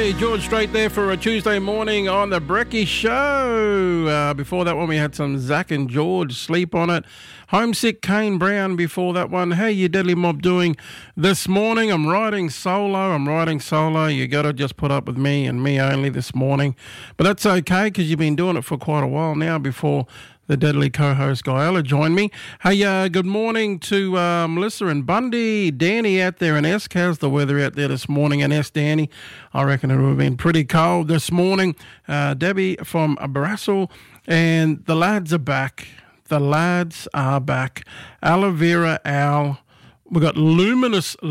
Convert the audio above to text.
Hey, George Strait there for a Tuesday morning on the Brekkie Show. Before that one, we had some Zach and George, Sleep on It. Homesick, Kane Brown before that one. How you Deadly Mob doing this morning? I'm riding solo. You got to just put up with me and me only this morning. But that's okay because you've been doing it for quite a while now before the Deadly co-host Guyala joined me. Hey, good morning to Melissa and Bundy, Danny out there in Esk. How's the weather out there this morning in Esk, Danny? I reckon it would have been pretty cold this morning. Debbie from Brassel, and the lads are back. Aloe Vera Al. We've got Luminous